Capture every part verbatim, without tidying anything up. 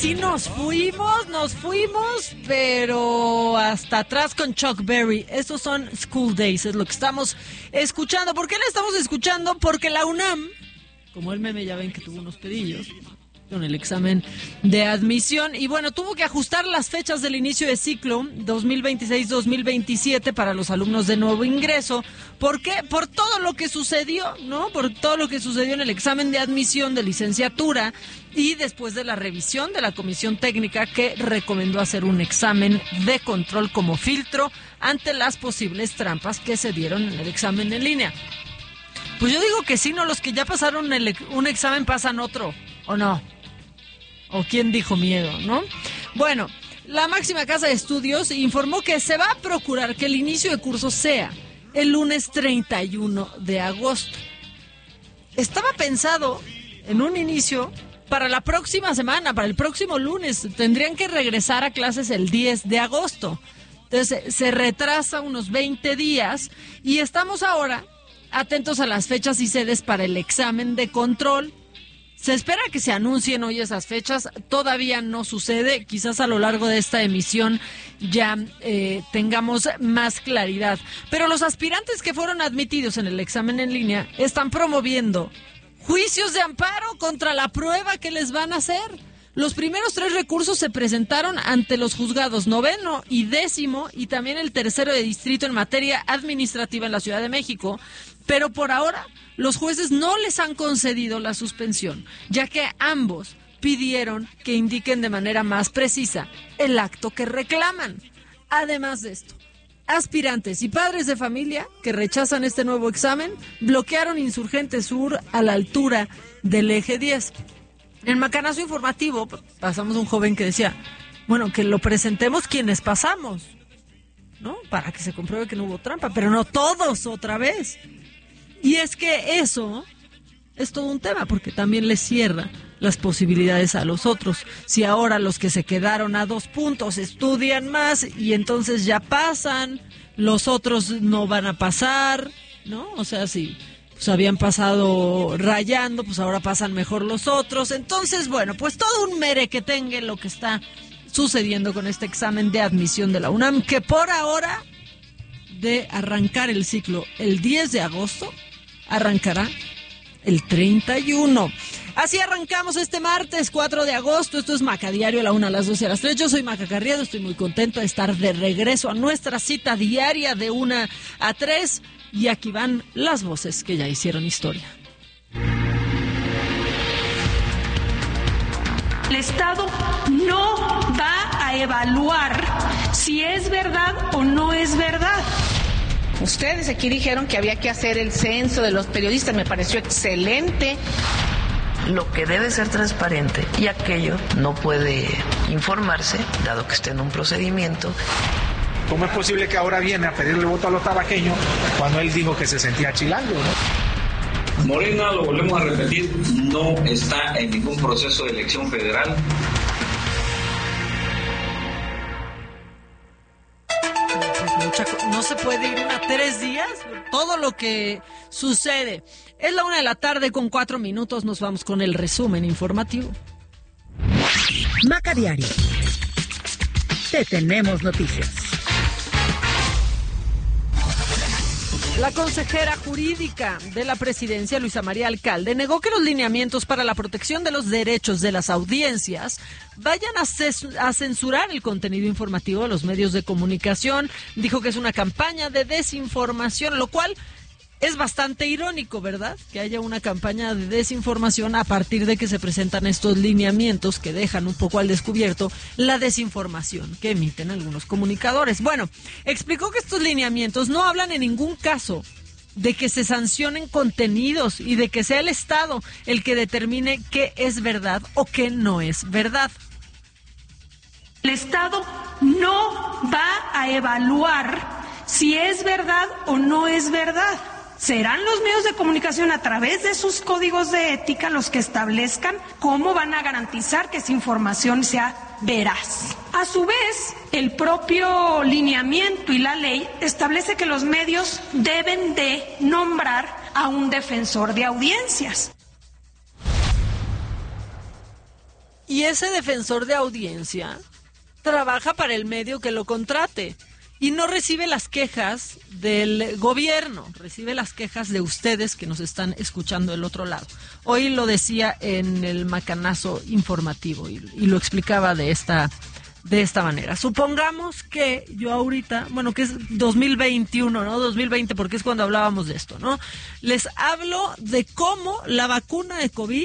sí nos fuimos, nos fuimos, pero hasta atrás con Chuck Berry. Estos son School Days, es lo que estamos escuchando. ¿Por qué la estamos escuchando? Porque la UNAM, como el meme, ya ven que tuvo unos pedillos con el examen de admisión y bueno, tuvo que ajustar las fechas del inicio de ciclo dos mil veintiséis dos mil veintisiete para los alumnos de nuevo ingreso. ¿Por qué? Por todo lo que sucedió, ¿no? Por todo lo que sucedió en el examen de admisión de licenciatura y después de la revisión de la comisión técnica que recomendó hacer un examen de control como filtro ante las posibles trampas que se dieron en el examen en línea. Pues yo digo que sí, no, los que ya pasaron el, un examen pasan otro, ¿o no? ¿O quién dijo miedo, no? Bueno, la máxima casa de estudios informó que se va a procurar que el inicio de curso sea el lunes treinta y uno de agosto. Estaba pensado en un inicio para la próxima semana, para el próximo lunes. Tendrían que regresar a clases el diez de agosto. Entonces se retrasa unos veinte días y estamos ahora atentos a las fechas y sedes para el examen de control. Se espera que se anuncien hoy esas fechas, todavía no sucede, quizás a lo largo de esta emisión ya eh, tengamos más claridad. Pero los aspirantes que fueron admitidos en el examen en línea están promoviendo juicios de amparo contra la prueba que les van a hacer. Los primeros tres recursos se presentaron ante los juzgados noveno y décimo y también el tercero de distrito en materia administrativa en la Ciudad de México, pero por ahora los jueces no les han concedido la suspensión, ya que ambos pidieron que indiquen de manera más precisa el acto que reclaman. Además de esto, aspirantes y padres de familia que rechazan este nuevo examen bloquearon Insurgente Sur a la altura del eje diez. En Macanazo Informativo pasamos un joven que decía, bueno, que lo presentemos quienes pasamos, ¿no? Para que se compruebe que no hubo trampa, pero no todos otra vez. Y es que eso es todo un tema, porque también les cierra las posibilidades a los otros. Si ahora los que se quedaron a dos puntos estudian más y entonces ya pasan, los otros no van a pasar, ¿no? O sea, si pues habían pasado rayando, pues ahora pasan mejor los otros. Entonces, bueno, pues todo un merequetengue lo que está sucediendo con este examen de admisión de la UNAM, que por ahora, de arrancar el ciclo el diez de agosto, arrancará el treinta y uno. Así arrancamos este martes cuatro de agosto. Esto es Maca Diario, a la una, a las doce, a las tres. Yo soy Maca Carriado, estoy muy contento de estar de regreso a nuestra cita diaria de una a tres. Y aquí van las voces que ya hicieron historia. El Estado no va a evaluar si es verdad o no es verdad. Ustedes aquí dijeron que había que hacer el censo de los periodistas, me pareció excelente. Lo que debe ser transparente y aquello no puede informarse, dado que esté en un procedimiento. ¿Cómo es posible que ahora viene a pedirle voto a los tabaqueños cuando él dijo que se sentía chilango, ¿no? Morena, lo volvemos a repetir, no está en ningún proceso de elección federal. No se puede ir a tres días, todo lo que sucede. Es la una de la tarde con cuatro minutos, nos vamos con el resumen informativo. Maca Diario. Te tenemos noticias. La consejera jurídica de la presidencia, Luisa María Alcalde, negó que los lineamientos para la protección de los derechos de las audiencias vayan a, ces- a censurar el contenido informativo de los medios de comunicación. Dijo que es una campaña de desinformación, lo cual es bastante irónico, ¿verdad? Que haya una campaña de desinformación a partir de que se presentan estos lineamientos que dejan un poco al descubierto la desinformación que emiten algunos comunicadores. Bueno, explicó que estos lineamientos no hablan en ningún caso de que se sancionen contenidos y de que sea el Estado el que determine qué es verdad o qué no es verdad. El Estado no va a evaluar si es verdad o no es verdad. Serán los medios de comunicación a través de sus códigos de ética los que establezcan cómo van a garantizar que esa información sea veraz. A su vez, el propio lineamiento y la ley establece que los medios deben de nombrar a un defensor de audiencias. Y ese defensor de audiencia trabaja para el medio que lo contrate y no recibe las quejas del gobierno, recibe las quejas de ustedes que nos están escuchando del otro lado. Hoy lo decía en el macanazo informativo y, y lo explicaba de esta de esta manera. Supongamos que yo ahorita, bueno, que es dos mil veintiuno, ¿no? dos mil veinte, porque es cuando hablábamos de esto, ¿no? Les hablo de cómo la vacuna de COVID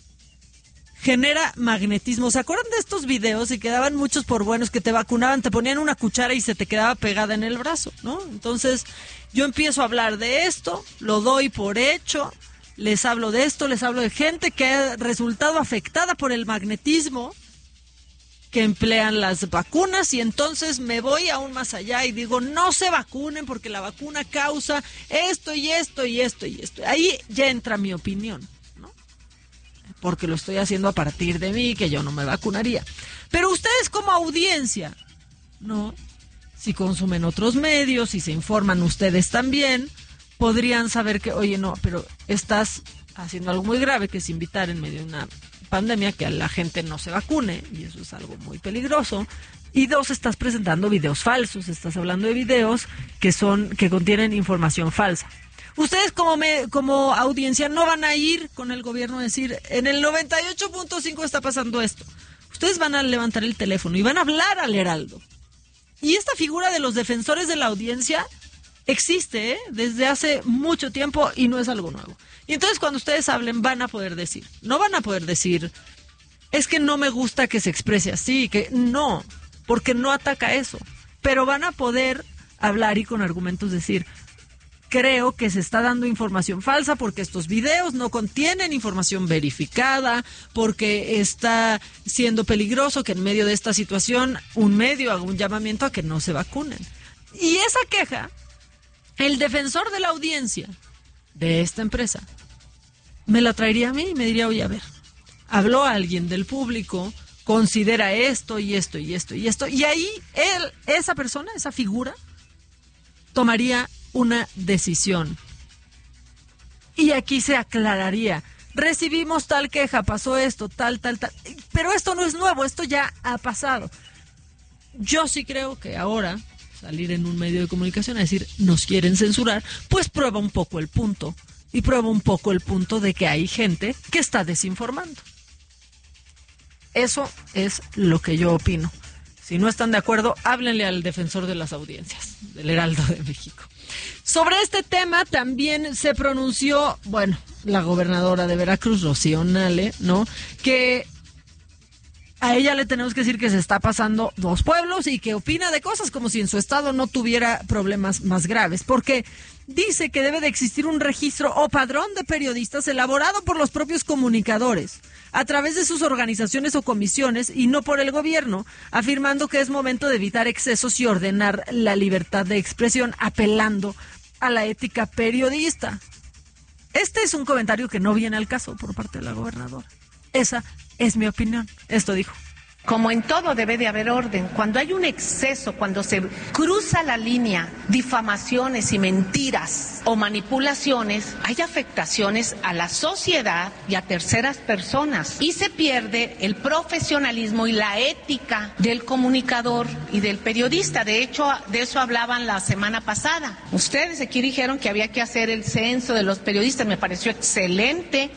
genera magnetismo. ¿Se acuerdan de estos videos? Y quedaban muchos por buenos que te vacunaban, te ponían una cuchara y se te quedaba pegada en el brazo, ¿no? Entonces, yo empiezo a hablar de esto, lo doy por hecho, les hablo de esto, les hablo de gente que ha resultado afectada por el magnetismo que emplean las vacunas, y entonces me voy aún más allá y digo, no se vacunen porque la vacuna causa esto y esto y esto y esto. Ahí ya entra mi opinión, ¿no? Porque lo estoy haciendo a partir de mí, que yo no me vacunaría. Pero ustedes como audiencia, ¿no? Si consumen otros medios, si se informan ustedes también, podrían saber que, oye, no, pero estás haciendo algo muy grave, que es invitar en medio de una pandemia que a la gente no se vacune, y eso es algo muy peligroso. Y dos, estás presentando videos falsos, estás hablando de videos que son que contienen información falsa. Ustedes como me, como audiencia no van a ir con el gobierno a decir, en el noventa y ocho punto cinco está pasando esto. Ustedes van a levantar el teléfono y van a hablar al Heraldo. Y esta figura de los defensores de la audiencia existe, ¿eh? Desde hace mucho tiempo y no es algo nuevo. Y entonces cuando ustedes hablen van a poder decir, no van a poder decir, es que no me gusta que se exprese así, que no, porque no ataca eso. Pero van a poder hablar y con argumentos decir, creo que se está dando información falsa porque estos videos no contienen información verificada, porque está siendo peligroso que en medio de esta situación un medio haga un llamamiento a que no se vacunen. Y esa queja, el defensor de la audiencia de esta empresa me la traería a mí y me diría, oye, a ver, habló alguien del público, considera esto y esto y esto y esto, y ahí él, esa persona, esa figura, tomaría una decisión. Y aquí se aclararía, recibimos tal queja, pasó esto, tal, tal, tal, pero esto no es nuevo, esto ya ha pasado. Yo sí creo que ahora salir en un medio de comunicación a decir, nos quieren censurar, pues prueba un poco el punto. Y prueba un poco el punto de que hay gente que está desinformando. Eso es lo que yo opino. Si no están de acuerdo, háblenle al defensor de las audiencias, del Heraldo de México. Sobre este tema también se pronunció, bueno, la gobernadora de Veracruz, Rocío Nale, ¿no? Que a ella le tenemos que decir que se está pasando dos pueblos y que opina de cosas como si en su estado no tuviera problemas más graves, porque dice que debe de existir un registro o padrón de periodistas elaborado por los propios comunicadores a través de sus organizaciones o comisiones y no por el gobierno, afirmando que es momento de evitar excesos y ordenar la libertad de expresión, apelando a la ética periodista. Este es un comentario que no viene al caso por parte de la gobernadora. Esa es mi opinión. Esto dijo. Como en todo debe de haber orden. Cuando hay un exceso, cuando se cruza la línea, difamaciones y mentiras o manipulaciones, hay afectaciones a la sociedad y a terceras personas. Y se pierde el profesionalismo y la ética del comunicador y del periodista. De hecho, de eso hablaban la semana pasada. Ustedes aquí dijeron que había que hacer el censo de los periodistas. Me pareció excelente.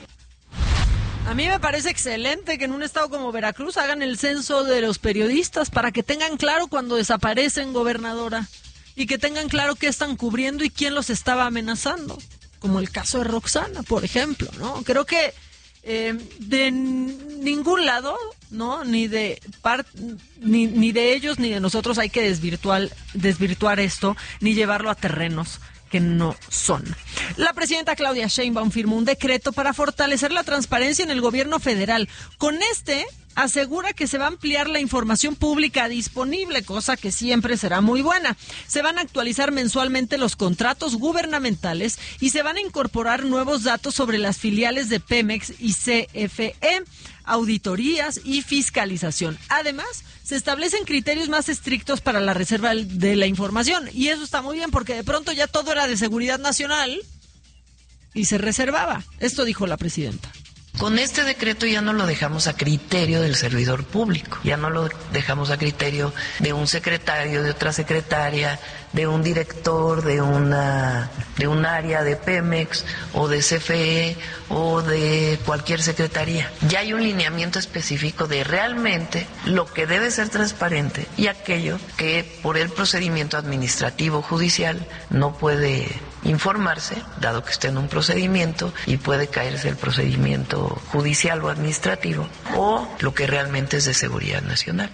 A mí me parece excelente que en un estado como Veracruz hagan el censo de los periodistas para que tengan claro cuando desaparecen, gobernadora, y que tengan claro qué están cubriendo y quién los estaba amenazando, como el caso de Roxana, por ejemplo, ¿no? Creo que eh, de ningún lado, ¿no? Ni de part, ni, ni de ellos ni de nosotros hay que desvirtuar, desvirtuar esto, ni llevarlo a terrenos que no son. La presidenta Claudia Sheinbaum firmó un decreto para fortalecer la transparencia en el gobierno federal. Con este, asegura que se va a ampliar la información pública disponible, cosa que siempre será muy buena. Se van a actualizar mensualmente los contratos gubernamentales y se van a incorporar nuevos datos sobre las filiales de Pemex y C F E, auditorías y fiscalización. Además, se establecen criterios más estrictos para la reserva de la información, y eso está muy bien porque de pronto ya todo era de seguridad nacional y se reservaba. Esto dijo la presidenta. Con este decreto ya no lo dejamos a criterio del servidor público, ya no lo dejamos a criterio de un secretario, de otra secretaria, de un director de una de un área de Pemex o de C F E o de cualquier secretaría. Ya hay un lineamiento específico de realmente lo que debe ser transparente y aquello que por el procedimiento administrativo judicial no puede informarse, dado que esté en un procedimiento y puede caerse el procedimiento judicial o administrativo, o lo que realmente es de seguridad nacional.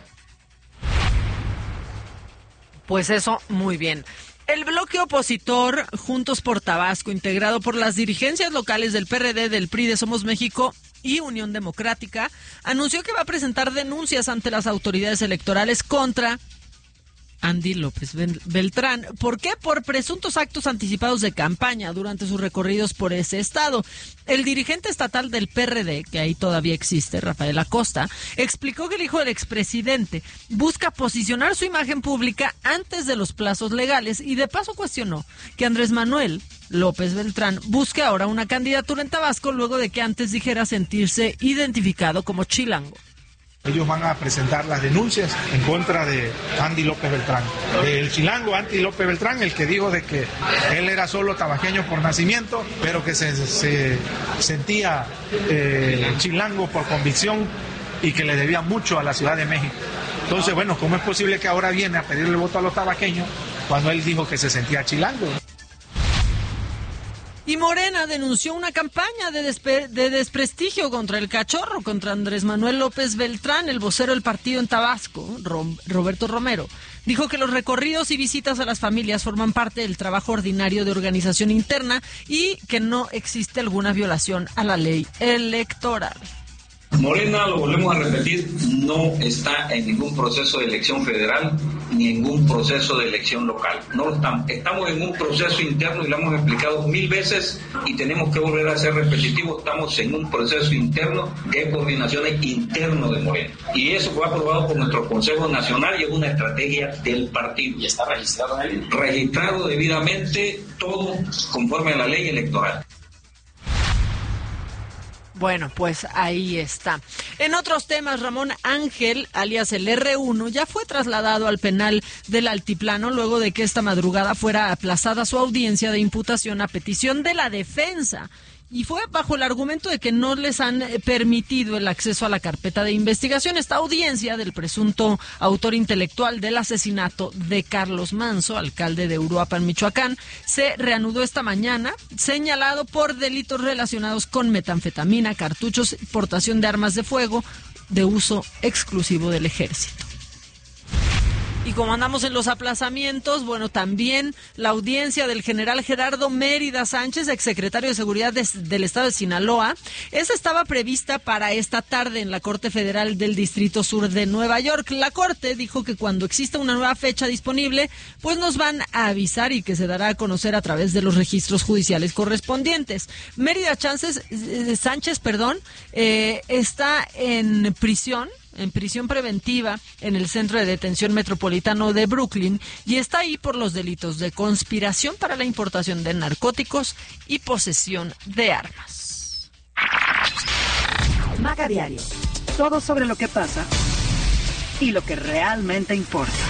Pues eso, muy bien. El bloque opositor Juntos por Tabasco, integrado por las dirigencias locales del P R D, del P R I, de Somos México y Unión Democrática, anunció que va a presentar denuncias ante las autoridades electorales contra Andy López Beltrán. ¿Por qué? Por presuntos actos anticipados de campaña durante sus recorridos por ese estado. El dirigente estatal del P R D, que ahí todavía existe, Rafael Acosta, explicó que el hijo del expresidente busca posicionar su imagen pública antes de los plazos legales y de paso cuestionó que Andrés Manuel López Beltrán busque ahora una candidatura en Tabasco luego de que antes dijera sentirse identificado como chilango. Ellos van a presentar las denuncias en contra de Andy López Beltrán. El chilango Andy López Beltrán, el que dijo de que él era solo tabaqueño por nacimiento, pero que se, se sentía eh, chilango por convicción y que le debía mucho a la Ciudad de México. Entonces, bueno, ¿cómo es posible que ahora viene a pedirle voto a los tabaqueños cuando él dijo que se sentía chilango? Y Morena denunció una campaña de, despe- de desprestigio contra el cachorro, contra Andrés Manuel López Beltrán, el vocero del partido en Tabasco, Ro- Roberto Romero. Dijo que los recorridos y visitas a las familias forman parte del trabajo ordinario de organización interna y que no existe alguna violación a la ley electoral. Morena, lo volvemos a repetir, no está en ningún proceso de elección federal ni en ningún proceso de elección local. No estamos, estamos en un proceso interno y lo hemos explicado mil veces y tenemos que volver a ser repetitivos. Estamos en un proceso interno de coordinación interno de Morena. Y eso fue aprobado por nuestro Consejo Nacional y es una estrategia del partido. ¿Y está registrado en él? Registrado debidamente, todo conforme a la ley electoral. Bueno, pues ahí está. En otros temas, Ramón Ángel, alias el erre uno, ya fue trasladado al penal del Altiplano luego de que esta madrugada fuera aplazada su audiencia de imputación a petición de la defensa. Y fue bajo el argumento de que no les han permitido el acceso a la carpeta de investigación. Esta audiencia del presunto autor intelectual del asesinato de Carlos Manso, alcalde de Uruapan, Michoacán, se reanudó esta mañana, señalado por delitos relacionados con metanfetamina, cartuchos, portación de armas de fuego de uso exclusivo del ejército. Y como andamos en los aplazamientos, bueno, también la audiencia del general Gerardo Mérida Sánchez, exsecretario de Seguridad de, del Estado de Sinaloa, esa estaba prevista para esta tarde en la Corte Federal del Distrito Sur de Nueva York. La Corte dijo que cuando exista una nueva fecha disponible, pues nos van a avisar y que se dará a conocer a través de los registros judiciales correspondientes. Mérida Sánchez, eh, Sánchez, perdón, eh, está en prisión. en prisión preventiva en el Centro de Detención Metropolitano de Brooklyn y está ahí por los delitos de conspiración para la importación de narcóticos y posesión de armas. Maca Diario. Todo sobre lo que pasa y lo que realmente importa.